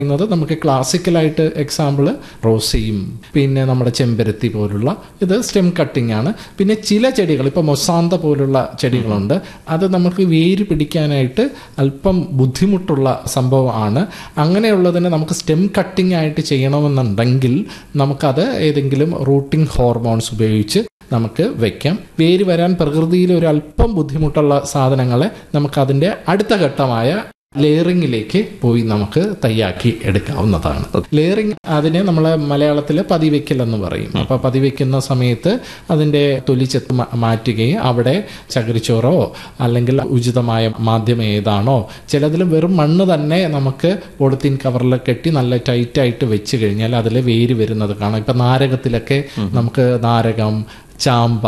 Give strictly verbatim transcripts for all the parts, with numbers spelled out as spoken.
ത് നമുക്ക് ക്ലാസിക്കലായിട്ട് എക്സാമ്പിൾ റോസയും പിന്നെ നമ്മുടെ ചെമ്പരത്തി പോലുള്ള ഇത് സ്റ്റെം കട്ടിംഗ് ആണ്. പിന്നെ ചില ചെടികൾ ഇപ്പോൾ മൊസാന്ത പോലുള്ള ചെടികളുണ്ട്, അത് നമുക്ക് വേര് പിടിക്കാനായിട്ട് അല്പം ബുദ്ധിമുട്ടുള്ള സംഭവമാണ്. അങ്ങനെയുള്ളതിനെ നമുക്ക് സ്റ്റെം കട്ടിംഗ് ആയിട്ട് ചെയ്യണമെന്നുണ്ടെങ്കിൽ നമുക്കത് ഏതെങ്കിലും റൂട്ടിംഗ് ഹോർമോൺസ് ഉപയോഗിച്ച് നമുക്ക് വയ്ക്കാം. വേര് വരാൻ പ്രകൃതിയിൽ ഒരു അല്പം ബുദ്ധിമുട്ടുള്ള സാധനങ്ങളെ നമുക്കതിൻ്റെ അടുത്ത ഘട്ടമായ ലെയറിങ്ങിലേക്ക് പോയി നമുക്ക് തയ്യാക്കി എടുക്കാവുന്നതാണ്. ലെയറിങ് അതിനെ നമ്മൾ മലയാളത്തിൽ പതിവയ്ക്കൽ എന്ന് പറയും. അപ്പോൾ പതിവയ്ക്കുന്ന സമയത്ത് അതിൻ്റെ തൊലിച്ചെത്ത് മാറ്റുകയും അവിടെ ചകിരിച്ചോറോ അല്ലെങ്കിൽ ഉചിതമായ മാധ്യമം ഏതാണോ, ചിലതിൽ വെറും മണ്ണ് തന്നെ നമുക്ക് പോളിത്തീൻ കവറിൽ കെട്ടി നല്ല ടൈറ്റായിട്ട് വെച്ച് കഴിഞ്ഞാൽ അതിൽ വേര് വരുന്നത് കാണാം. ഇപ്പം നാരകത്തിലൊക്കെ നമുക്ക് നാരകം, ചാമ്പ,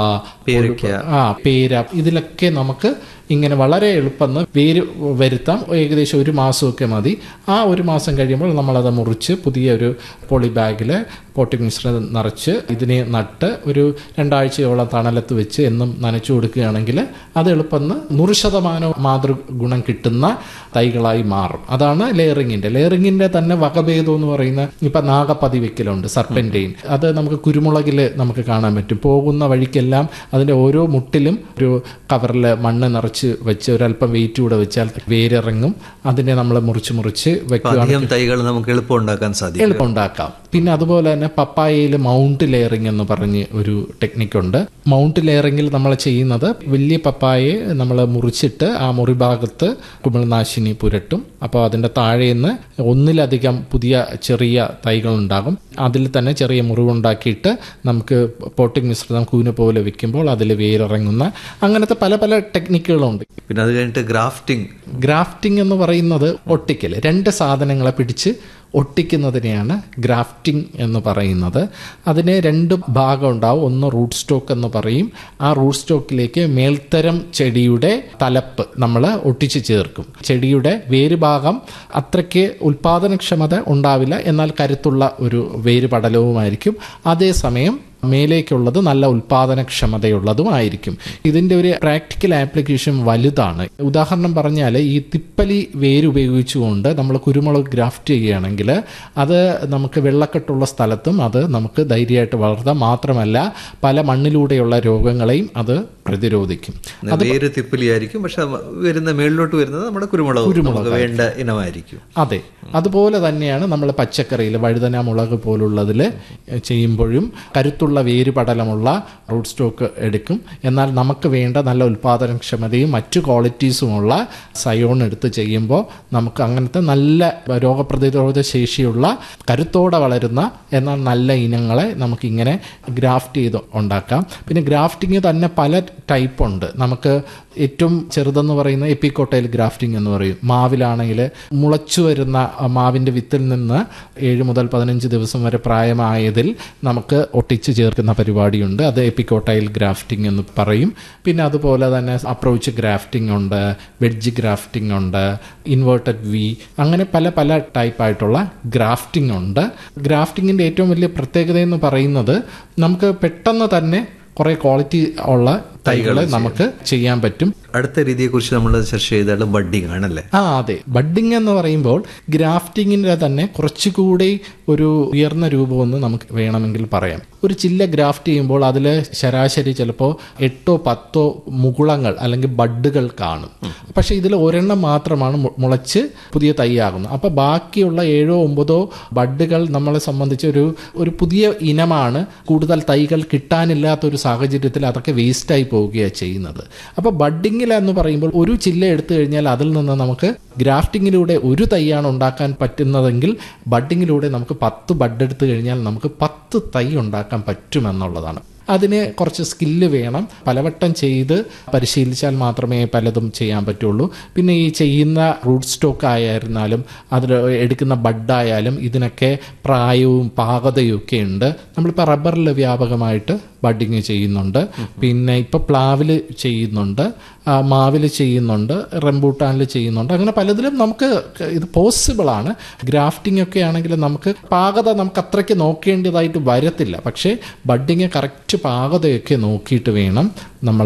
ആ പേര, ഇതിലൊക്കെ നമുക്ക് ഇങ്ങനെ വളരെ എളുപ്പം വേര് വരുത്താം. ഏകദേശം ഒരു മാസമൊക്കെ മതി. ആ ഒരു മാസം കഴിയുമ്പോൾ നമ്മളത് മുറിച്ച് പുതിയൊരു പോളി ബാഗിൽ പോട്ടിംഗ് മിശ്രിതം നിറച്ച് ഇതിനെ നട്ട് ഒരു രണ്ടാഴ്ചയോളം തണലത്ത് വെച്ച് എന്നും നനച്ചു കൊടുക്കുകയാണെങ്കിൽ അത് എളുപ്പം നൂറ് ശതമാനം മാതൃഗുണം കിട്ടുന്ന തൈകളായി മാറും. അതാണ് ലെയറിങ്ങിൻ്റെ. ലെയറിങ്ങിൻ്റെ തന്നെ വകഭേദം എന്ന് പറയുന്ന ഇപ്പം നാഗപ്പതിവയ്ക്കലുണ്ട്, സർപ്പൻറ്റൈൻ. അത് നമുക്ക് കുരുമുളകിൽ നമുക്ക് കാണാൻ പറ്റും. പോകുന്ന വഴിക്കെല്ലാം അതിൻ്റെ ഓരോ മുട്ടിലും ഒരു കവറിൽ മണ്ണ് നിറച്ച് വെച്ച് ഒരല്പം വെയിറ്റ് കൂടെ വെച്ചാൽ വേരിറങ്ങും. അതിനെ നമ്മൾ മുറിച്ച് മുറിച്ച് വെക്കുകയാണെങ്കിൽ തൈകൾ നമുക്ക് എളുപ്പം ഉണ്ടാക്കാൻ സാധിക്കും, എളുപ്പം ഉണ്ടാക്കാം. പിന്നെ അതുപോലെ തന്നെ പപ്പായയിൽ മൗണ്ട് ലെയറിംഗ് എന്ന് പറഞ്ഞ് ഒരു ടെക്നിക്കുണ്ട്. മൗണ്ട് ലെയറിങ്ങിൽ നമ്മൾ ചെയ്യുന്നത് വലിയ പപ്പായയെ നമ്മൾ മുറിച്ചിട്ട് ആ മുറി ഭാഗത്ത് കുമിൾനാശിനി പുരട്ടും. അപ്പോൾ അതിൻ്റെ താഴേന്ന് ഒന്നിലധികം പുതിയ ചെറിയ തൈകൾ ഉണ്ടാകും. അതിൽ തന്നെ ചെറിയ മുറിവുണ്ടാക്കിയിട്ട് നമുക്ക് പോട്ടിംഗ് മിശ്രിതം കൂന പോലെ വെക്കുമ്പോൾ അതിൽ വേരിറങ്ങുന്ന അങ്ങനത്തെ പല പല ടെക്നിക്കുകളുണ്ട്. പിന്നെ അത് കഴിഞ്ഞിട്ട് ഗ്രാഫ്റ്റിംഗ്. ഗ്രാഫ്റ്റിംഗ് എന്ന് പറയുന്നത് ഒട്ടിക്കൽ, രണ്ട് സാധനങ്ങളെ പിടിച്ച് ഒട്ടിക്കുന്നതിനെയാണ് ഗ്രാഫ്റ്റിംഗ് എന്ന് പറയുന്നത്. അതിന് രണ്ട് ഭാഗം ഉണ്ടാവും. ഒന്ന് റൂട്ട് സ്റ്റോക്ക് എന്ന് പറയും. ആ റൂട്ട് സ്റ്റോക്കിലേക്ക് മേൽത്തരം ചെടിയുടെ തലപ്പ് നമ്മൾ ഒട്ടിച്ച് ചേർക്കും. ചെടിയുടെ വേര് ഭാഗം അത്രയ്ക്ക് ഉൽപാദനക്ഷമത ഉണ്ടാവില്ല, എന്നാൽ കരുത്തുള്ള ഒരു വേര് പടലവുമായിരിക്കും. അതേസമയം മേലേക്കുള്ളത് നല്ല ഉൽപാദനക്ഷമതയുള്ളതുമായിരിക്കും. ഇതിൻ്റെ ഒരു പ്രാക്ടിക്കൽ ആപ്ലിക്കേഷൻ വലുതാണ്. ഉദാഹരണം പറഞ്ഞാൽ ഈ തിപ്പലി വേരുപയോഗിച്ചുകൊണ്ട് നമ്മൾ കുരുമുളക് ഗ്രാഫ്റ്റ് ചെയ്യുകയാണെങ്കിൽ അത് നമുക്ക് വെള്ളക്കെട്ടുള്ള സ്ഥലത്തും അത് നമുക്ക് ധൈര്യമായിട്ട് വളർത്താം. മാത്രമല്ല പല മണ്ണിലൂടെയുള്ള രോഗങ്ങളെയും അത് പ്രതിരോധിക്കും. അത് വേര് തിപ്പലിയായിരിക്കും, പക്ഷെ വരുന്ന മേളിലോട്ട് വരുന്നത് നമ്മുടെ കുരുമുളക് കുരുമുളക് വേണ്ട ഇനമായിരിക്കും. അതെ, അതുപോലെ തന്നെയാണ് നമ്മൾ പച്ചക്കറിയിൽ വഴുതന, മുളക് പോലുള്ളതിൽ ചെയ്യുമ്പോഴും കരുത്തുള്ള വേര് പടലമുള്ള റൂട്ട് സ്റ്റോക്ക് എടുക്കും. എന്നാൽ നമുക്ക് വേണ്ട നല്ല ഉൽപാദനക്ഷമതയും മറ്റു ക്വാളിറ്റീസുമുള്ള സയോൺ എടുത്ത് ചെയ്യുമ്പോൾ നമുക്ക് അങ്ങനത്തെ നല്ല രോഗപ്രതിരോധ ശേഷിയുള്ള കരുത്തോടെ വളരുന്ന എന്നാൽ നല്ല ഇനങ്ങളെ നമുക്കിങ്ങനെ ഗ്രാഫ്റ്റ് ചെയ്ത് ഉണ്ടാക്കാം. പിന്നെ ഗ്രാഫ്റ്റിംഗ് തന്നെ പല ടൈപ്പ് ഉണ്ട്. നമുക്ക് ഏറ്റവും ചെറുതെന്ന് പറയുന്ന എപ്പിക്കോട്ടൈൽ ഗ്രാഫ്റ്റിംഗ് എന്ന് പറയും. മാവിലാണെങ്കിൽ മുളച്ചു വരുന്ന മാവിൻ്റെ വിത്തിൽ നിന്ന് ഏഴ് മുതൽ പതിനഞ്ച് ദിവസം വരെ പ്രായമായതിൽ നമുക്ക് ഒട്ടിച്ച് ചേർക്കുന്ന പരിപാടിയുണ്ട്. അത് എപ്പിക്കോട്ടൈൽ ഗ്രാഫ്റ്റിംഗ് എന്ന് പറയും. പിന്നെ അതുപോലെ തന്നെ അപ്രോച്ച് ഗ്രാഫ്റ്റിംഗ് ഉണ്ട്, വെഡ്ജ് ഗ്രാഫ്റ്റിംഗ് ഉണ്ട്, ഇൻവേർട്ടഡ് വി, അങ്ങനെ പല പല ടൈപ്പായിട്ടുള്ള ഗ്രാഫ്റ്റിംഗ് ഉണ്ട്. ഗ്രാഫ്റ്റിങ്ങിൻ്റെ ഏറ്റവും വലിയ പ്രത്യേകത എന്ന് പറയുന്നത് നമുക്ക് പെട്ടെന്ന് തന്നെ കുറേ ക്വാളിറ്റി ഉള്ള തൈകൾ നമുക്ക് ചെയ്യാൻ പറ്റും. അടുത്ത രീതിയെ കുറിച്ച് നമ്മൾ ചർച്ച ചെയ്താൽ ബഡ്ഡിംഗ് ആണല്ലേ? ആ അതെ, ബഡ്ഡിംഗ് എന്ന് പറയുമ്പോൾ ഗ്രാഫ്റ്റിങ്ങിൻ്റെ തന്നെ കുറച്ചുകൂടി ഒരു ഉയർന്ന രൂപമെന്ന് നമുക്ക് വേണമെങ്കിൽ പറയാം. ഒരു ചില്ല ഗ്രാഫ്റ്റ് ചെയ്യുമ്പോൾ അതിൽ ശരാശരി ചിലപ്പോൾ എട്ടോ പത്തോ മുകുളങ്ങൾ അല്ലെങ്കിൽ ബഡ്ഡുകൾ കാണും. പക്ഷേ ഇതിൽ ഒരെണ്ണം മാത്രമാണ് മുളച്ച് പുതിയ തൈയാകുന്നത്. അപ്പോൾ ബാക്കിയുള്ള ഏഴോ ഒമ്പതോ ബഡ്ഡുകൾ നമ്മളെ സംബന്ധിച്ച് ഒരു ഒരു പുതിയ ഇനമാണ്. കൂടുതൽ തൈകൾ കിട്ടാനില്ലാത്തൊരു സാഹചര്യത്തിൽ അതൊക്കെ വേസ്റ്റായി പോവുകയാണ് ചെയ്യുന്നത്. അപ്പോൾ ബഡ്ഡിംഗ് എന്ന് പറയുമ്പോൾ ഒരു ചില്ല എടുത്തു കഴിഞ്ഞാൽ അതിൽ നിന്ന് നമുക്ക് ഗ്രാഫ്റ്റിങ്ങിലൂടെ ഒരു തൈയാണ് ഉണ്ടാക്കാൻ പറ്റുന്നതെങ്കിൽ ബഡ്ഡിങ്ങിലൂടെ നമുക്ക് പത്ത് ബഡ് എടുത്തു കഴിഞ്ഞാൽ നമുക്ക് പത്ത് തൈ ഉണ്ടാക്കാൻ പറ്റുമെന്നുള്ളതാണ്. അതിന് കുറച്ച് സ്കില്ല് വേണം. പലവട്ടം ചെയ്ത് പരിശീലിച്ചാൽ മാത്രമേ പലതും ചെയ്യാൻ പറ്റുള്ളൂ. പിന്നെ ഈ ചെയ്യുന്ന റൂട്ട് സ്റ്റോക്ക് ആയിരുന്നാലും അതിൽ എടുക്കുന്ന ബഡായാലും ഇതിനൊക്കെ പ്രായവും പാകതയും ഒക്കെ ഉണ്ട്. നമ്മളിപ്പോൾ റബ്ബറിൽ വ്യാപകമായിട്ട് ബഡിങ് ചെയ്യുന്നുണ്ട്. പിന്നെ ഇപ്പോൾ പ്ലാവിൽ ചെയ്യുന്നുണ്ട്, മാവിൽ ചെയ്യുന്നുണ്ട്, റംബൂട്ടാനിൽ ചെയ്യുന്നുണ്ട്. അങ്ങനെ പലതിലും നമുക്ക് ഇത് പോസിബിളാണ്. ഗ്രാഫ്റ്റിംഗ് ഒക്കെ ആണെങ്കിൽ നമുക്ക് പാകത നമുക്ക് അത്രയ്ക്ക് നോക്കേണ്ടതായിട്ട് വരത്തില്ല. പക്ഷേ ബഡിങ് കറക്റ്റ് പാകതയൊക്കെ നോക്കിയിട്ട് വേണം നമ്മൾ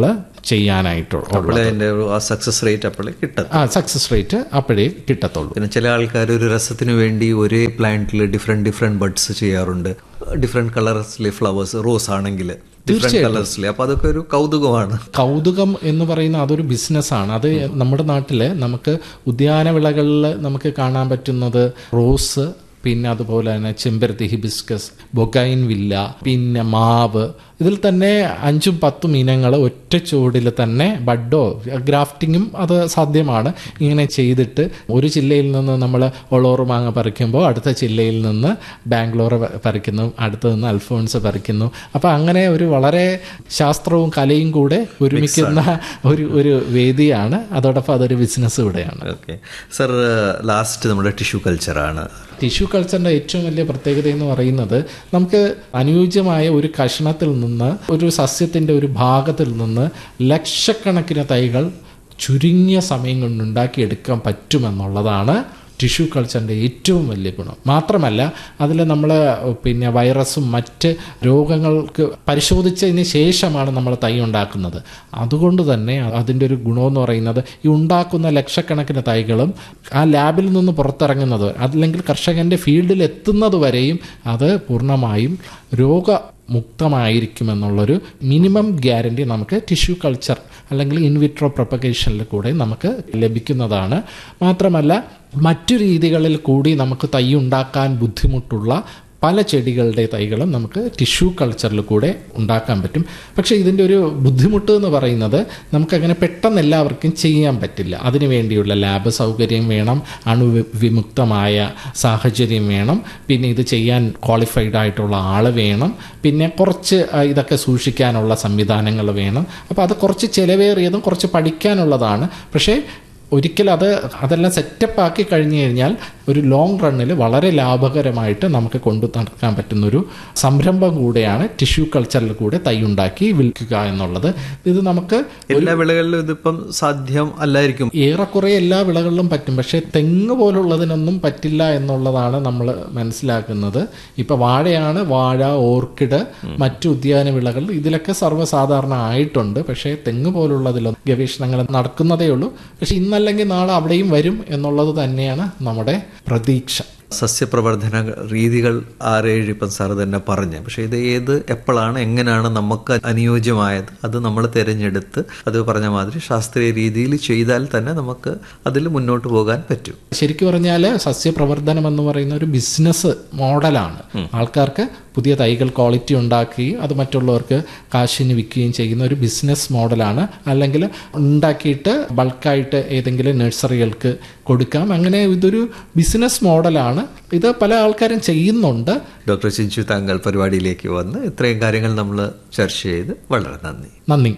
ചെയ്യാനായിട്ടുള്ള അതിന്റെ സക്സസ് റേറ്റ് അപ്പോഴേ കിട്ടും. ആ സക്സസ് റേറ്റ് അപ്പോഴേ കിട്ടത്തുള്ളൂ. പിന്നെ ചില ആൾക്കാർ ഒരു രസത്തിന് വേണ്ടി ഒരേ പ്ലാന്റിൽ ഡിഫറെന്റ് ഡിഫറെന്റ് ബഡ്സ് ചെയ്യാറുണ്ട്. ഡിഫറെന്റ് കളേഴ്സിലെ ഫ്ലവേഴ്സ്, റോസ് ആണെങ്കിൽ ഡിഫറെന്റ് കളേഴ്സിലെ. അപ്പൊ അതൊക്കെ ഒരു കൗതുകമാണ്. കൗതുകം എന്ന് പറയുന്ന അതൊരു ബിസിനസ്സാണ്. അത് നമ്മുടെ നാട്ടില് നമുക്ക് ഉദ്യാന വിളകളിൽ നമുക്ക് കാണാൻ പറ്റുന്നത് റോസ്, പിന്നെ അതുപോലെ തന്നെ ചെമ്പരത്തി, ഹിബിസ്കസ്, ബൊഗൈൻ വില്ല, പിന്നെ മാവ്. ഇതിൽ തന്നെ അഞ്ചും പത്തും ഇനങ്ങൾ ഒറ്റ ചുവടിൽ തന്നെ ബഡോ ഗ്രാഫ്റ്റിങ്ങും അത് സാധ്യമാണ്. ഇങ്ങനെ ചെയ്തിട്ട് ഒരു ജില്ലയിൽ നിന്ന് നമ്മൾ ഒളോറ് മാങ്ങ പറിക്കുമ്പോൾ അടുത്ത ജില്ലയിൽ നിന്ന് ബാംഗ്ലൂർ പറിക്കുന്നു, അടുത്ത് നിന്ന് അൽഫോൺസ് പറിക്കുന്നു. അപ്പം അങ്ങനെ ഒരു വളരെ ശാസ്ത്രവും കലയും കൂടെ ഒരുമിക്കുന്ന ഒരു ഒരു വേദിയാണ്. അതോടൊപ്പം അതൊരു ബിസിനസ് കൂടെയാണ്. ഓക്കെ സർ, ലാസ്റ്റ് നമ്മുടെ ടിഷ്യൂ കൾച്ചറാണ്. ടിഷ്യൂ കൾച്ചറിൻ്റെ ഏറ്റവും വലിയ പ്രത്യേകത എന്ന് പറയുന്നത് നമുക്ക് അനുയോജ്യമായ ഒരു കഷണത്തിൽ നിന്ന്, ഒരു സസ്യത്തിൻ്റെ ഒരു ഭാഗത്തിൽ നിന്ന് ലക്ഷക്കണക്കിന് തൈകൾ ചുരുങ്ങിയ സമയം കൊണ്ട് ഉണ്ടാക്കിയെടുക്കാൻ പറ്റുമെന്നുള്ളതാണ് ടിഷ്യൂ കൾച്ചറിൻ്റെ ഏറ്റവും വലിയ ഗുണം. മാത്രമല്ല അതിൽ നമ്മൾ പിന്നെ വൈറസും മറ്റ് രോഗങ്ങൾക്ക് പരിശോധിച്ചതിന് ശേഷമാണ് നമ്മൾ തൈ ഉണ്ടാക്കുന്നത്. അതുകൊണ്ട് തന്നെ അതിൻ്റെ ഒരു ഗുണമെന്ന് പറയുന്നത് ഈ ഉണ്ടാക്കുന്ന ലക്ഷക്കണക്കിന് തൈകളും ആ ലാബിൽ നിന്ന് പുറത്തിറങ്ങുന്നത് അല്ലെങ്കിൽ കർഷകൻ്റെ ഫീൽഡിൽ എത്തുന്നത് വരെയും അത് പൂർണ്ണമായും രോഗ മുക്തമായിരിക്കുമെന്നുള്ളൊരു മിനിമം ഗ്യാരണ്ടി നമുക്ക് ടിഷ്യൂ കൾച്ചർ അല്ലെങ്കിൽ ഇൻവിട്രോ പ്രൊപ്പഗേഷനിൽ കൂടെ നമുക്ക് ലഭിക്കുന്നതാണ്. മാത്രമല്ല മറ്റു രീതികളിൽ കൂടി നമുക്ക് തൈ ഉണ്ടാക്കാൻ ബുദ്ധിമുട്ടുള്ള പല ചെടികളുടെ തൈകളും നമുക്ക് ടിഷ്യൂ കൾച്ചറിൽ കൂടെ ഉണ്ടാക്കാൻ പറ്റും. പക്ഷേ ഇതിൻ്റെ ഒരു ബുദ്ധിമുട്ട് എന്ന് പറയുന്നത് നമുക്കങ്ങനെ പെട്ടെന്ന് എല്ലാവർക്കും ചെയ്യാൻ പറ്റില്ല. അതിനു വേണ്ടിയുള്ള ലാബ് സൗകര്യം വേണം, അണുവിമുക്തമായ സാഹചര്യം വേണം, പിന്നെ ഇത് ചെയ്യാൻ ക്വാളിഫൈഡ് ആയിട്ടുള്ള ആൾ വേണം, പിന്നെ കുറച്ച് ഇതൊക്കെ സൂക്ഷിക്കാനുള്ള സംവിധാനങ്ങൾ വേണം. അപ്പോൾ അത് കുറച്ച് ചിലവേറിയതും കുറച്ച് പഠിക്കാനുള്ളതാണ്. പക്ഷേ ഒരിക്കൽ അത് അതെല്ലാം സെറ്റപ്പ് ആക്കി കഴിഞ്ഞു കഴിഞ്ഞാൽ ഒരു ലോങ് റണ്ണിൽ വളരെ ലാഭകരമായിട്ട് നമുക്ക് കൊണ്ടു നടക്കാൻ പറ്റുന്നൊരു സംരംഭം കൂടെയാണ് ടിഷ്യൂ കൾച്ചറിൽ കൂടെ തൈ ഉണ്ടാക്കി വിൽക്കുക എന്നുള്ളത്. ഇത് നമുക്ക് എല്ലാ വിളകളിലും ഇതിപ്പം സാധ്യം അല്ലായിരിക്കും. ഏറെക്കുറെ എല്ലാ വിളകളിലും പറ്റും, പക്ഷേ തെങ്ങ് പോലുള്ളതിനൊന്നും പറ്റില്ല എന്നുള്ളതാണ് നമ്മൾ മനസ്സിലാക്കുന്നത്. ഇപ്പം വാഴയാണ്, വാഴ, ഓർക്കിഡ്, മറ്റു ഉദ്യാന വിളകൾ ഇതിലൊക്കെ സർവ്വസാധാരണ ആയിട്ടുണ്ട്. പക്ഷേ തെങ്ങ് പോലുള്ളതിലൊന്നും ഗവേഷണങ്ങൾ നടക്കുന്നതേ ഉള്ളൂ. പക്ഷെ ഇന്നല്ലെങ്കിൽ നാളെ അവിടെയും വരും എന്നുള്ളത് തന്നെയാണ് നമ്മുടെ പ്രതീക്ഷ. സസ്യപ്രവർത്തന രീതികൾ ആറേഴ് ഇപ്പം സാറ് തന്നെ പറഞ്ഞു. പക്ഷേ ഇത് ഏത് എപ്പോഴാണ് എങ്ങനെയാണ് നമുക്ക് അനുയോജ്യമായത് അത് നമ്മൾ തിരഞ്ഞെടുത്ത് അത് പറഞ്ഞ മാതിരി ശാസ്ത്രീയ രീതിയിൽ ചെയ്താൽ തന്നെ നമുക്ക് അതിൽ മുന്നോട്ട് പോകാൻ പറ്റും. ശരിക്കും പറഞ്ഞാൽ സസ്യപ്രവർത്തനം എന്ന് പറയുന്ന ഒരു ബിസിനസ് മോഡലാണ്. ആൾക്കാർക്ക് പുതിയ തൈകൾ ക്വാളിറ്റി ഉണ്ടാക്കുകയും അത് മറ്റുള്ളവർക്ക് കാശിന് വിൽക്കുകയും ചെയ്യുന്ന ഒരു ബിസിനസ് മോഡലാണ്. അല്ലെങ്കിൽ ഉണ്ടാക്കിയിട്ട് ബൾക്കായിട്ട് ഏതെങ്കിലും നഴ്സറികൾക്ക് കൊടുക്കാം. അങ്ങനെ ഇതൊരു ബിസിനസ് മോഡലാണ്. ഇത് പല ആൾക്കാരും ചെയ്യുന്നുണ്ട്. ഡോക്ടർ ചിഞ്ചു, താങ്കൾ പരിപാടിയിലേക്ക് വന്ന് ഇത്രയും കാര്യങ്ങൾ നമ്മൾ ചർച്ച ചെയ്ത് വളരെ നന്ദി. നന്ദി.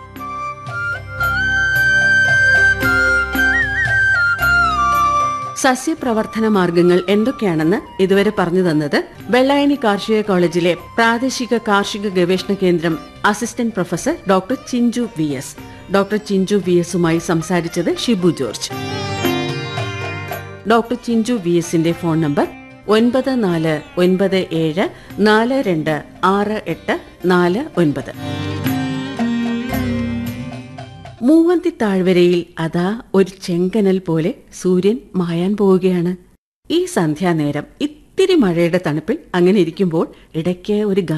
സസ്യപ്രവർത്തന മാർഗങ്ങൾ എന്തൊക്കെയാണെന്ന് ഇതുവരെ പറഞ്ഞു തന്നത് വെള്ളായണി കാർഷിക കോളേജിലെ പ്രാദേശിക കാർഷിക ഗവേഷണ കേന്ദ്രം assistant professor doctor Chinchu V S. Doctor Chinchu V എസുമായി സംസാരിച്ചത് Shibu George. Doctor Chinchu V എസിന്റെ ഫോൺ നമ്പർ ഒൻപത് നാല് ഒൻപത് ഏഴ് നാല് രണ്ട് ആറ് എട്ട് നാല് ഒൻപത്. മൂവന്തി താഴ്വരയിൽ അതാ ഒരു ചെങ്കനൽ പോലെ സൂര്യൻ മായാൻ പോവുകയാണ്. ഈ സന്ധ്യാനേരം ഇത്തിരി മഴയുടെ തണുപ്പിൽ അങ്ങനെ ഇരിക്കുമ്പോൾ ഇടയ്ക്ക് ഒരു